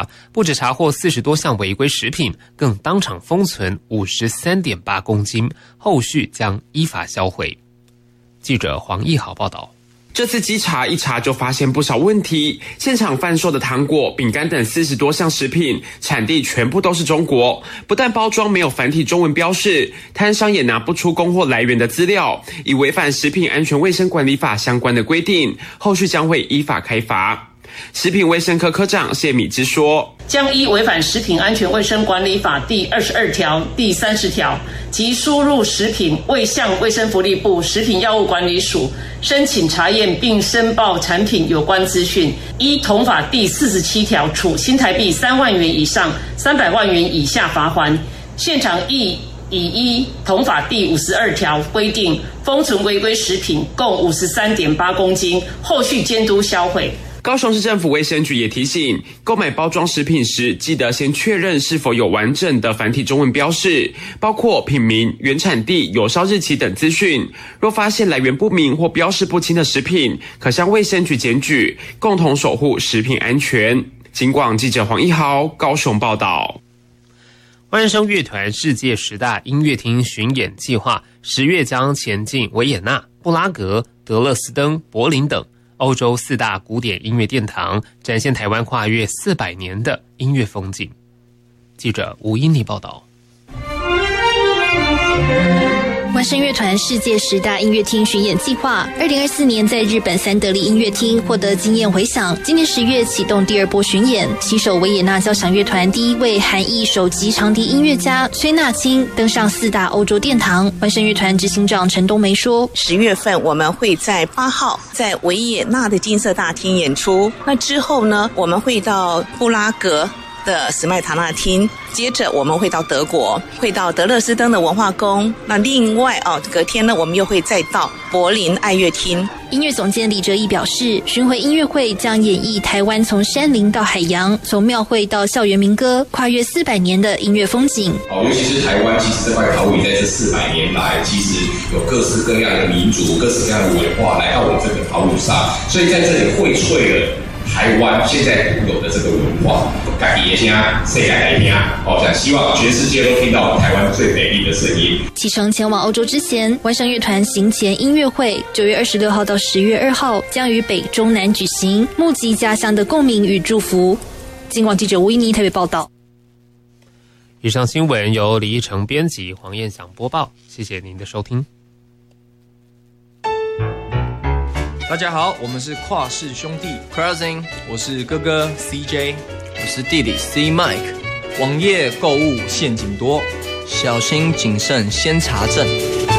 不止查获40多项违规食品，更当场封存53.8公斤，后续将依法销毁。记者黄义豪报道。 这次稽查一查就发现不少问题，现场贩售的糖果、饼干等40多项食品，产地全部都是中国，不但包装没有繁体中文标示，摊商也拿不出供货来源的资料，已违反食品安全卫生管理法相关的规定，后续将会依法开罚。食品卫生科科长谢敏之说， 将依违反食品安全卫生管理法第22条、第30条及输入食品未向卫生福利部食品药物管理署申请查验并申报产品有关资讯，依同法第47条处新台币3万元以上300万元以下罚锾。现场亦已依同法第52条规定封存违规食品共53.8公斤，后续监督销毁。 高雄市政府卫生局也提醒，购买包装食品时，记得先确认是否有完整的繁体中文标示，包括品名、原产地、有效日期等资讯。若发现来源不明或标示不清的食品，可向卫生局检举，共同守护食品安全。警广记者黄一豪高雄报道。 万声乐团世界10大音乐厅巡演计划10月将前进维也纳、布拉格、德勒斯登、柏林等欧洲4大古典音乐殿堂，展现台湾跨越400年的音乐风景。记者吴英妮报道。 万声乐团世界10大音乐厅巡演计划2024年在日本三得利音乐厅获得惊艳回响，今年10月启动第2波巡演，携手维也纳交响乐团第1位韩裔首席长笛音乐家崔纳青登上4大欧洲殿堂。万声乐团执行长陈冬梅说 ，10月份我们会在8号在维也纳的金色大厅演出，那之后呢，我们会到布拉格的史麦塔纳厅，接着我们会到德国，会到德勒斯登的文化宫。那另外隔天呢，我们又会再到柏林爱乐厅。 音乐总监李哲义表示，巡回音乐会将演绎台湾从山林到海洋，从庙会到校园民歌，跨越400年的音乐风景。 尤其是台湾，其实这块岛屿在这400年来，其实有各式各样的民族、各式各样的文化来到我们这个岛屿上，所以在这里荟萃了台湾现在独有的这个文化，自己的声，世界来听，希望全世界都听到我们台湾最美丽的声音。 启程前往欧洲之前，万声乐团行前音乐会9月26号到10月2号将于北中南举行，募集家乡的共鸣与祝福。警广记者吴依妮台北报道。 以上新闻由李义成编辑，黄燕祥播报，谢谢您的收听。 大家好，我们是跨氏兄弟 Crossing， 我是哥哥 CJ， 我是弟弟 C Mike。网页购物陷阱多，小心谨慎先查证。